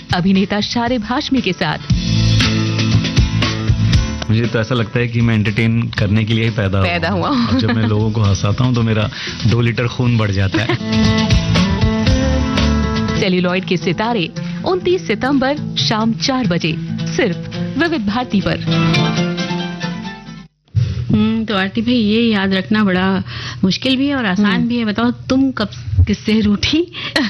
अभिनेता शारिब हाशमी के साथ। मुझे तो ऐसा लगता है कि मैं एंटरटेन करने के लिए ही पैदा हुआ। और जब मैं लोगों को हंसाता हूँ तो मेरा 2 लीटर खून बढ़ जाता है। सेल्यूलॉइड के सितारे 29 सितंबर शाम 4 बजे सिर्फ विविध भारती पर। तो आरती भाई, ये याद रखना बड़ा मुश्किल भी है और आसान भी है। बताओ तुम कब किससे रूठी?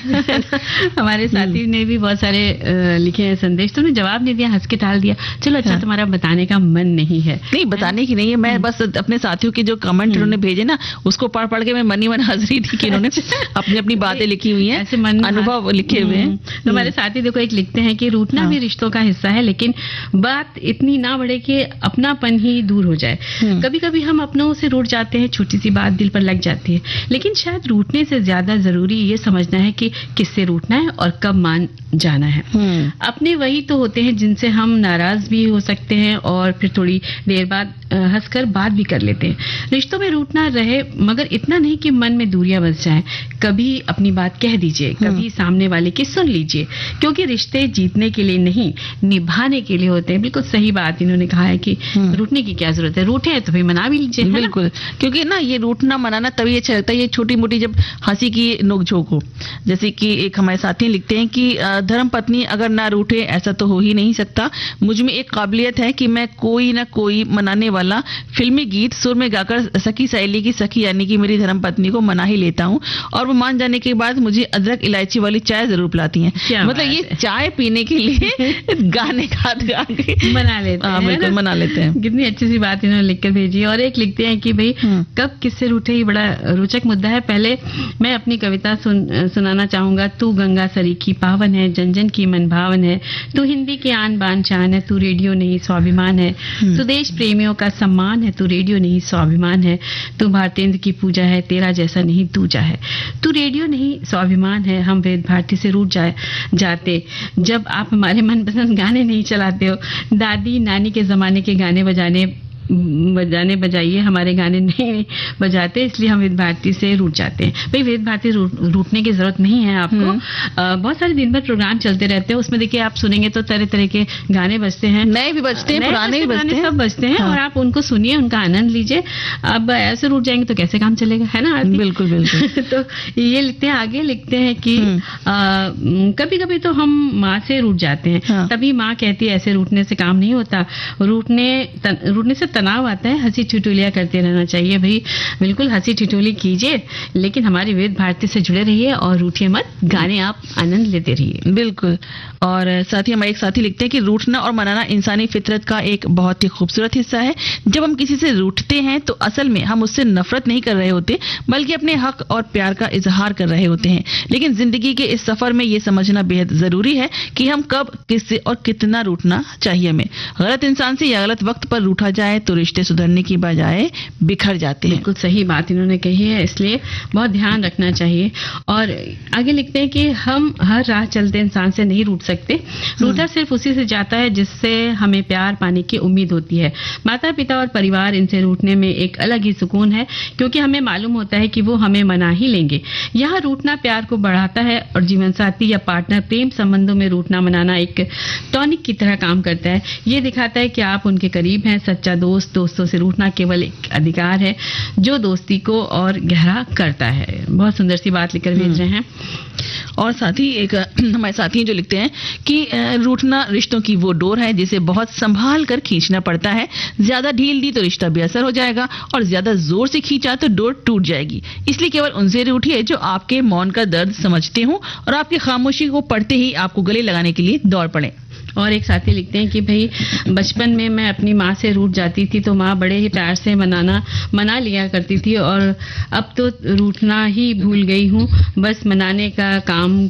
हमारे साथी ने भी बहुत सारे लिखे हैं संदेश, तुमने जवाब नहीं दिया, हंस के टाल दिया। चलो अच्छा, तुम्हारा बताने का मन नहीं है? नहीं, बताने की नहीं है, मैं बस अपने साथियों के जो कमेंट उन्होंने भेजे ना, उसको पढ़ पढ़ के मैं मन ही मन हंस रही थी कि उन्होंने अपनी अपनी बातें लिखी हुई हैं, ऐसे मन अनुभव लिखे हुए हैं। तो हमारे साथी देखो एक लिखते हैं कि रूठना भी रिश्तों का हिस्सा है, लेकिन बात इतनी ना बढ़े कि अपनापन ही दूर हो जाए। कभी कभी हम अपनों से रूठ जाते हैं, छोटी सी बात दिल पर लग जाती है, लेकिन शायद रूठने से ज्यादा जरूरी ये समझना है कि किससे रूठना है और कब मान जाना है। अपने वही तो होते हैं जिनसे हम नाराज भी हो सकते हैं और फिर थोड़ी देर बाद हंसकर बात भी कर लेते हैं। रिश्तों में रूठना रहे, मगर इतना नहीं कि मन में दूरियां बस जाएं। कभी अपनी बात कह दीजिए, कभी सामने वाले की सुन लीजिए, क्योंकि रिश्ते जीतने के लिए नहीं, निभाने के लिए होते हैं। बिल्कुल सही बात इन्होंने कहा है कि रूठने की क्या जरूरत है, रूठे हैं तो भाई मना भी लीजिए। बिल्कुल, क्योंकि ना ये रूठना मनाना तभी अच्छा लगता है, ये छोटी मोटी जब हंसी की नोकझोंक हो। जैसे कि एक हमारे साथी लिखते हैं कि धर्म पत्नी अगर ना रूठे ऐसा तो हो ही नहीं सकता। मुझ में एक काबिलियत है कि मैं कोई ना कोई मनाने वाला फिल्मी गीत सुर में गाकर सखी सहेली की सखी यानी कि मेरी धर्म पत्नी को मना ही लेता हूँ, और वो मान जाने के बाद मुझे अदरक इलायची वाली चाय जरूर पिलाती हैं। मतलब ये चाय पीने के लिए गाने गा के मना लेते हैं। बिल्कुल मना लेते हैं। कितनी अच्छी सी बात इन्होंने लिखकर भेजी। और एक लिखते हैं कि भाई कब किससे रूठे, ही बड़ा रोचक मुद्दा है। पहले मैं अपनी कविता सुनाना चाहूंगा। तू गंगा सरीखी पावन है, जन जन की मन भावन है, तू हिंदी की आन बान शान है, तू रेडियो नहीं स्वाभिमान है, तू देश प्रेमियों का सम्मान है, तू रेडियो नहीं स्वाभिमान है, तू भारतेंद्र की पूजा है, तेरा जैसा नहीं दूजा है, तू रेडियो नहीं स्वाभिमान है। हम वेद भारती से रूठ जाते जब आप हमारे मनपसंद गाने नहीं चलाते हो। दादी नानी के जमाने के गाने बजाइए, हमारे गाने नहीं बजाते, इसलिए हम वेद भारती से रूठ जाते हैं। भाई वेद भारती रूठने की जरूरत नहीं है आपको। बहुत सारे दिन भर प्रोग्राम चलते रहते हैं, उसमें देखिए आप सुनेंगे तो तरह तरह के गाने बजते हैं, नए भी बजते हैं, पुराने भी बजते हैं, सब बजते हैं। और आप उनको सुनिए, उनका आनंद लीजिए। अब ऐसे रूठ जाएंगे तो कैसे काम चलेगा, है ना आरती? बिल्कुल बिल्कुल। तो ये लिखते हैं, आगे लिखते हैं कि कभी कभी तो हम माँ से रूठ जाते हैं, तभी माँ कहती है ऐसे रूठने से काम नहीं होता, रूठने से तनाव आता है, हंसी ठिठोलियां करते रहना चाहिए। भाई बिल्कुल हंसी ठिठोली कीजिए, लेकिन हमारी वेद भारती से जुड़े रहिए और रूठिए मत, गाने आप आनंद लेते रहिए। बिल्कुल। और साथ ही हमारे एक साथी लिखते हैं कि रूठना और मनाना इंसानी फितरत का एक बहुत ही खूबसूरत हिस्सा है। जब हम किसी से रूठते हैं तो असल में हम उससे नफरत नहीं कर रहे होते, बल्कि अपने हक और प्यार का इजहार कर रहे होते हैं। लेकिन जिंदगी के इस सफर में ये समझना बेहद जरूरी है कि हम कब, किससे और कितना रूठना चाहिए हमें। गलत इंसान से या गलत वक्त पर रूठा जाए तो रिश्ते सुधरने की बजाय बिखर जाते हैं। बिल्कुल सही बात इन्होंने कही है, इसलिए बहुत ध्यान रखना चाहिए। और आगे लिखते हैं कि हम हर राह चलते इंसान से नहीं रूठ सकते, रूठा सिर्फ उसी से जाता है जिससे हमें प्यार पाने की उम्मीद होती है। माता पिता और परिवार, इनसे रूठने में एक अलग ही सुकून है, क्योंकि हमें मालूम होता है कि वो हमें मना ही लेंगे। यहाँ रूठना प्यार को बढ़ाता है और जीवन साथी या पार्टनर प्रेम संबंधों में रूठना मनाना एक टॉनिक की तरह काम करता है। ये दिखाता है कि आप उनके करीब हैं। सच्चा दोस्तों से रूठना केवल एक अधिकार है जो दोस्ती को और गहरा करता है। बहुत सुंदर सी बात लिखकर भेज रहे हैं। और साथ ही एक हमारे साथी जो लिखते हैं कि रूठना रिश्तों की वो डोर है जिसे बहुत संभाल कर खींचना पड़ता है। ज्यादा ढील दी तो रिश्ता बेअसर हो जाएगा और ज्यादा जोर से खींचा तो डोर टूट जाएगी। इसलिए केवल उनसे रूठिए जो आपके मौन का दर्द समझते हो और आपकी खामोशी को पढ़ते ही आपको गले लगाने के लिए दौड़ पड़े। और एक साथी लिखते हैं कि भाई बचपन में मैं अपनी माँ से रूठ जाती थी तो माँ बड़े ही प्यार से मना लिया करती थी, और अब तो रूठना ही भूल गई हूँ, बस मनाने का काम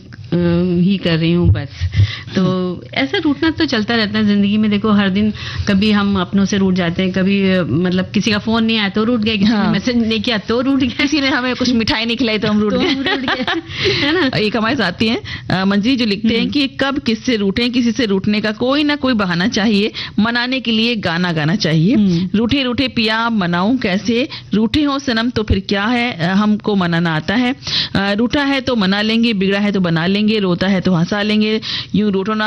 ही कर रही हूँ बस। तो ऐसा रूठना तो चलता रहता है जिंदगी में। देखो हर दिन कभी हम अपनों से रूठ जाते हैं, कभी मतलब किसी का फोन नहीं आया तो रूठ गए, किसी ने मैसेज नहीं किया तो रूठ गए, किसी ने हमें कुछ मिठाई नहीं खिलाई तो हम रूठ गए, है ना। एक हमारे साथी हैं मंजी जो लिखते हैं कि कब किससे रूठें, किसी से रूठने का कोई ना कोई बहाना चाहिए, मनाने के लिए गाना गाना चाहिए। रूठे रूठे पिया मनाऊं कैसे, रूठे हो सनम तो फिर क्या है, हमको मनाना आता है। रूठा है तो मना लेंगे, बिगड़ा है तो बना लेंगे, रोता है तो हंसा लेंगे, यूं रूठो ना